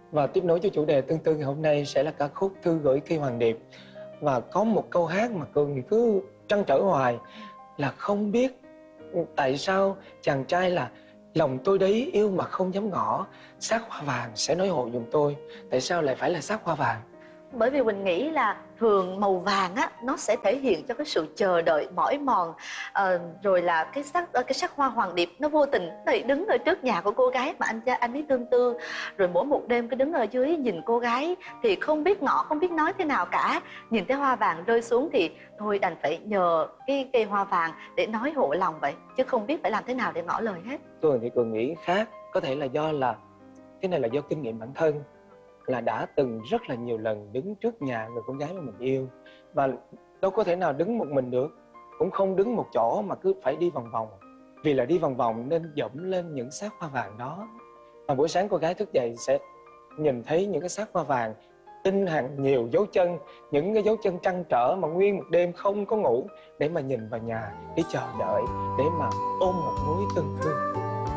Và tiếp nối cho chủ đề tương tư ngày hôm nay sẽ là ca khúc Thư gửi cây hoàng điệp. Và có một câu hát mà Cường cứ trăn trở hoài là không biết tại sao chàng trai là lòng tôi đấy yêu mà không dám ngỏ, sắc hoa vàng sẽ nói hộ giùm tôi. Tại sao lại phải là sắc hoa vàng? Bởi vì mình nghĩ là thường màu vàng á nó sẽ thể hiện cho cái sự chờ đợi mỏi mòn, rồi là cái sắc hoa hoàng điệp nó vô tình nó đứng ở trước nhà của cô gái mà anh ấy tương tư, rồi mỗi một đêm cứ đứng ở dưới nhìn cô gái thì không biết ngỏ không biết nói thế nào cả, nhìn thấy hoa vàng rơi xuống thì thôi đành phải nhờ cái cây hoa vàng để nói hộ lòng vậy, chứ không biết phải làm thế nào để ngỏ lời hết. Cường thì Cường nghĩ khác, có thể là do là cái này là do kinh nghiệm bản thân, là đã từng rất là nhiều lần đứng trước nhà người con gái mà mình yêu, và đâu có thể nào đứng một mình được, cũng không đứng một chỗ mà cứ phải đi vòng vòng. Vì là đi vòng vòng nên dẫm lên những xác hoa vàng đó. Và buổi sáng cô gái thức dậy sẽ nhìn thấy những cái xác hoa vàng in hàng nhiều dấu chân, những cái dấu chân trăn trở mà nguyên một đêm không có ngủ, để mà nhìn vào nhà để chờ đợi, để mà ôm một mối tương thương.